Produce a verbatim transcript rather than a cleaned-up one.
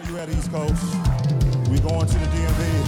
you at East Coast. We going to the D M V.